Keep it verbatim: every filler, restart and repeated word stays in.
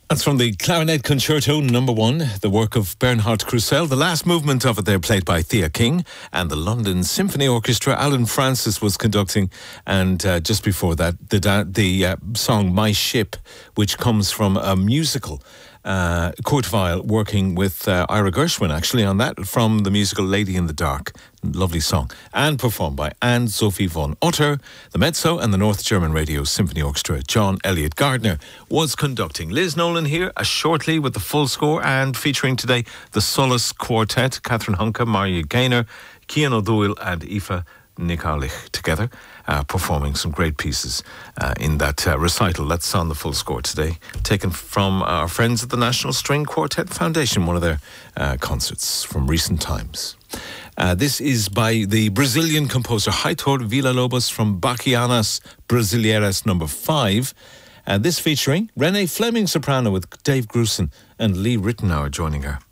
That's from the Clarinet Concerto Number One, the work of Bernhard Krusell. The last movement of it there played by Thea King, and the London Symphony Orchestra. Alan Francis was conducting, and uh, just before that, the da- the uh, song "My Ship," which comes from a musical. Uh, Kurt Weill working with uh, Ira Gershwin actually on that, from the musical Lady in the Dark. Lovely song. And performed by Anne-Sophie von Otter, the Mezzo and the North German Radio Symphony Orchestra. John Elliott Gardner was conducting. Liz Nolan here, uh, shortly with the full score, and featuring today the Solace Quartet, Catherine Hunka, Maria Gaynor, Cian O'Doyle and Aoife Nikarlich together, uh, performing some great pieces uh, in that uh, recital. That's on the full score today, taken from our friends at the National String Quartet Foundation, one of their uh, concerts from recent times. Uh, this is by the Brazilian composer Heitor Villa-Lobos from Bachianas Brasileiras number five. Uh, this featuring Renee Fleming soprano with Dave Grusin and Lee Rittenauer joining her.